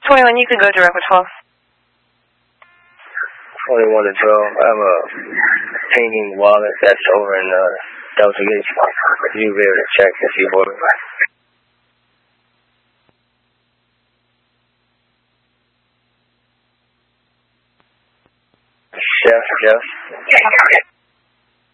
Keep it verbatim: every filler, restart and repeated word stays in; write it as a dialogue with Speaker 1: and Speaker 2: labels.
Speaker 1: twenty-one, you can go direct with twelve.
Speaker 2: twenty-one to twelve, I have a pinging wallet that's over in uh, Delta Gate. You'll be able to check and see for me. Chef, Jeff.